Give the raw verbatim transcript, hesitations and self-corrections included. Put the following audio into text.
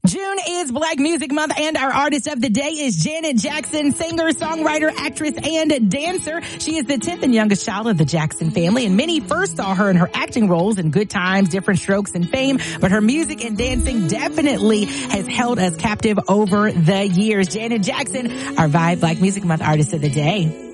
June is Black Music Month, and our artist of the day is Janet Jackson, singer, songwriter, actress, and dancer. She is the tenth and youngest child of the Jackson family, and many first saw her in her acting roles in Good Times, Different Strokes, and Fame, but her music and dancing definitely has held us captive over the years. Janet Jackson, our Vibe Black Music Month artist of the day.